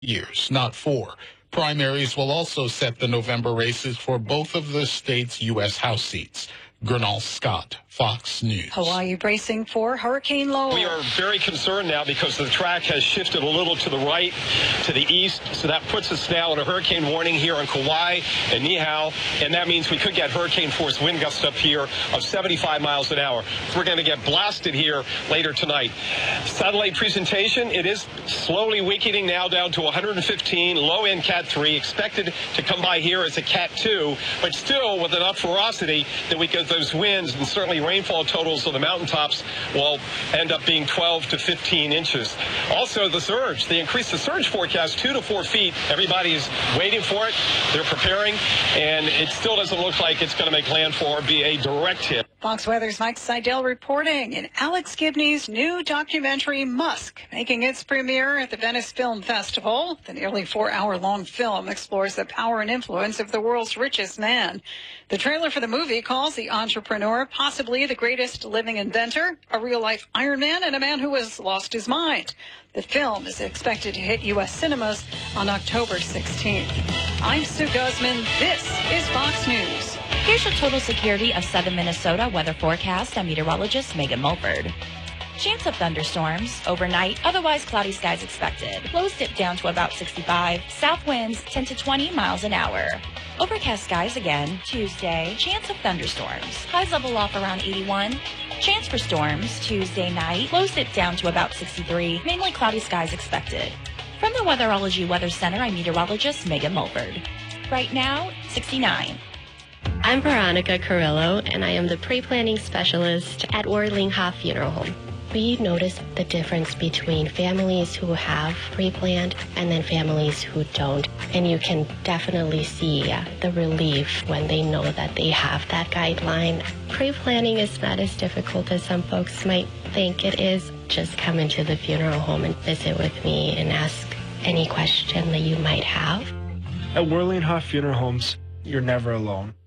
years, not 4. Primaries will also set the November races for both of the state's U.S. House seats. Gernal Scott, Fox News. Hawaii bracing for Hurricane Lowell. We are very concerned now because the track has shifted a little to the right, to the east, so that puts us now in a hurricane warning here on Kauai and Niihau, and that means we could get hurricane force wind gusts up here of 75 miles an hour. We're going to get blasted here later tonight. Satellite presentation, it is slowly weakening now down to 115, low end Cat 3, expected to come by here as a Cat 2, but still with enough ferocity that we get those winds, and certainly rainfall totals on the mountaintops will end up being 12 to 15 inches. Also, the surge. They increased the surge forecast 2 to 4 feet. Everybody's waiting for it. They're preparing, and it still doesn't look like it's going to make landfall or be a direct hit. Fox Weather's Mike Seidel reporting. In Alex Gibney's new documentary, Musk, making its premiere at the Venice Film Festival. The nearly 4-hour-long film explores the power and influence of the world's richest man. The trailer for the movie calls the entrepreneur possibly the greatest living inventor, a real-life Iron Man, and a man who has lost his mind. The film is expected to hit U.S. cinemas on October 16th. I'm Sue Guzman. This is Fox News. Here's your total security of southern Minnesota weather forecast. I'm meteorologist Megan Mulford. Chance of thunderstorms overnight, otherwise cloudy skies expected. Lows dip down to about 65. South winds 10 to 20 miles an hour. Overcast skies again Tuesday. Chance of thunderstorms. Highs level off around 81. Chance for storms Tuesday night. Lows dip down to about 63. Mainly cloudy skies expected. From the Weatherology Weather Center, I'm meteorologist Megan Mulford. Right now, 69. I'm Veronica Carrillo, and I am the pre-planning specialist at Orling-Hoff Funeral Home. We notice the difference between families who have pre-planned and then families who don't. And you can definitely see the relief when they know that they have that guideline. Pre-planning is not as difficult as some folks might think it is. Just come into the funeral home and visit with me and ask any question that you might have. At Orling-Hoff Funeral Homes, you're never alone.